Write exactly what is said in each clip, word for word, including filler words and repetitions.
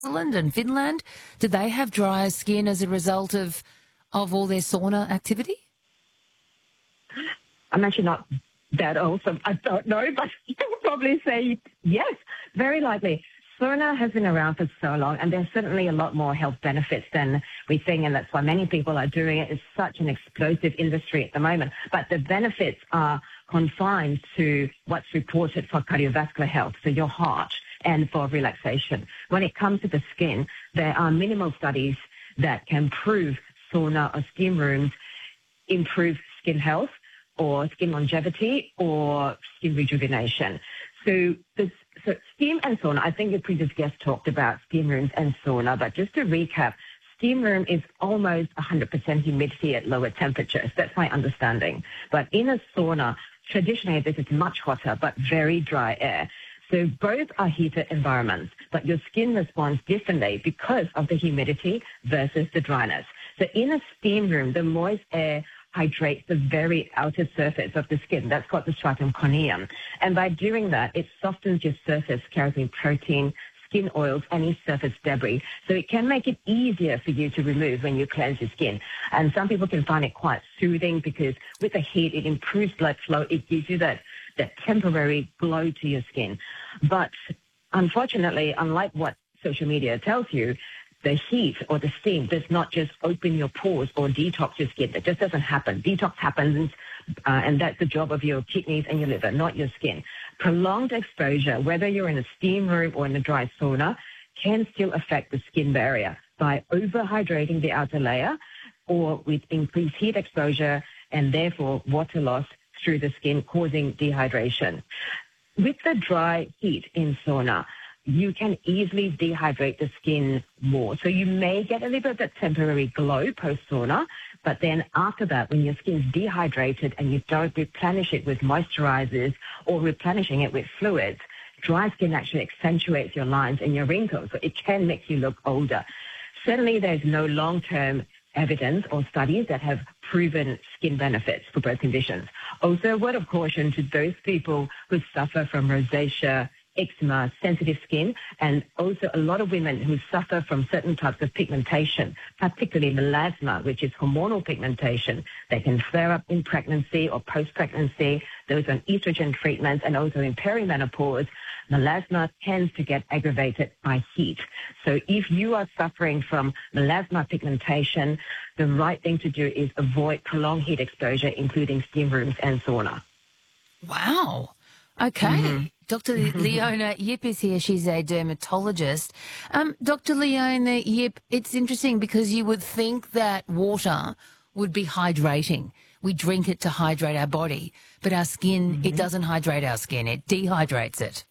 Ireland and Finland, do they have drier skin as a result of of all their sauna activity? I'm actually not that old, so I don't know, but you would probably say yes, very likely. Sauna has been around for so long, and there's certainly a lot more health benefits than we think, and that's why many people are doing it. It's such an explosive industry at the moment. But the benefits are confined to what's reported for cardiovascular health, so your heart, and for relaxation. When it comes to the skin, there are minimal studies that can prove sauna or steam rooms improve skin health or skin longevity or skin rejuvenation. So, this, so steam and sauna, I think the previous guest talked about steam rooms and sauna, but just to recap, steam room is almost one hundred percent humidity at lower temperatures. That's my understanding. But in a sauna, traditionally this is much hotter but very dry air. So both are heated environments, but your skin responds differently because of the humidity versus the dryness. So in a steam room, the moist air hydrates the very outer surface of the skin. That's called the stratum corneum. And by doing that, it softens your surface, carrying protein, skin oils, any surface debris. So it can make it easier for you to remove when you cleanse your skin. And some people can find it quite soothing because with the heat, it improves blood flow. It gives you that, that temporary glow to your skin. But unfortunately, unlike what social media tells you, the heat or the steam does not just open your pores or detox your skin. That just doesn't happen. Detox happens, uh, and that's the job of your kidneys and your liver, not your skin. Prolonged exposure, whether you're in a steam room or in a dry sauna, can still affect the skin barrier by overhydrating the outer layer or with increased heat exposure and therefore water loss through the skin, causing dehydration. With the dry heat in sauna, you can easily dehydrate the skin more. So you may get a little bit of that temporary glow post-sauna, but then after that, when your skin's dehydrated and you don't replenish it with moisturizers or replenishing it with fluids, dry skin actually accentuates your lines and your wrinkles. So it can make you look older. Certainly, there's no long-term evidence or studies that have proven skin benefits for both conditions. Also, a word of caution to those people who suffer from rosacea, eczema, sensitive skin, and also a lot of women who suffer from certain types of pigmentation, particularly melasma, which is hormonal pigmentation. They can flare up in pregnancy or post-pregnancy. Those on estrogen treatments and also in perimenopause. Melasma tends to get aggravated by heat. So if you are suffering from melasma pigmentation, the right thing to do is avoid prolonged heat exposure, including steam rooms and sauna. Wow. Okay. Mm-hmm. Doctor Leona Yip is here. She's a dermatologist. Um, Doctor Leona Yip, it's interesting because you would think that water would be hydrating. We drink it to hydrate our body, but our skin, mm-hmm. it doesn't hydrate our skin. It dehydrates it.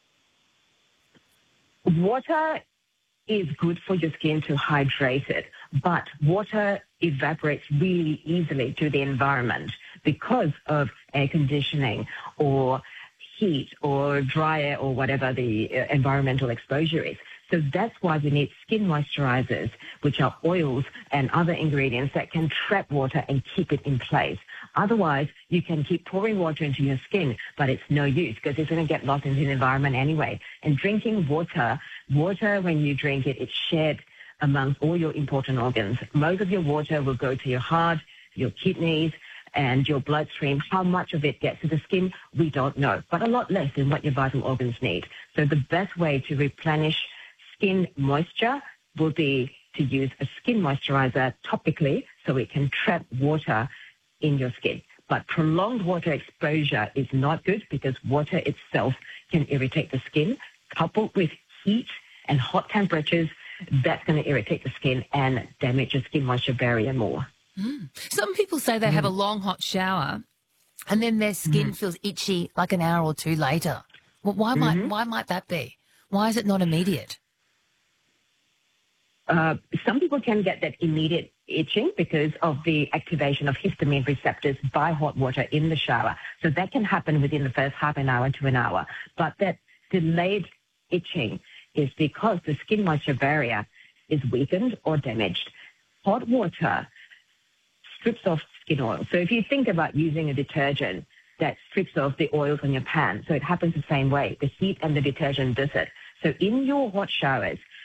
Water is good for your skin to hydrate it, but water evaporates really easily to the environment because of air conditioning or heat or dry air or whatever the uh, environmental exposure is. So that's why we need skin moisturizers, which are oils and other ingredients that can trap water and keep it in place. Otherwise, you can keep pouring water into your skin, but it's no use because it's going to get lost in the environment anyway. And drinking water, water, when you drink it, it's shared amongst all your important organs. Most of your water will go to your heart, your kidneys, and your bloodstream. How much of it gets to the skin, we don't know, but a lot less than what your vital organs need. So the best way to replenish skin moisture will be to use a skin moisturizer topically so it can trap water in your skin. But prolonged water exposure is not good because water itself can irritate the skin. Coupled with heat and hot temperatures, that's going to irritate the skin and damage your skin moisture barrier more. Mm. Some people say they mm. have a long hot shower and then their skin mm. feels itchy like an hour or two later. Well, why mm-hmm. might why might that be? Why is it not immediate? Uh, some people can get that immediate itching because of the activation of histamine receptors by hot water in the shower. So that can happen within the first half an hour to an hour. But that delayed itching is because the skin moisture barrier is weakened or damaged. Hot water strips off skin oil. So if you think about using a detergent that strips off the oils on your pan, so it happens the same way. The heat and the detergent does it. So in your hot showers,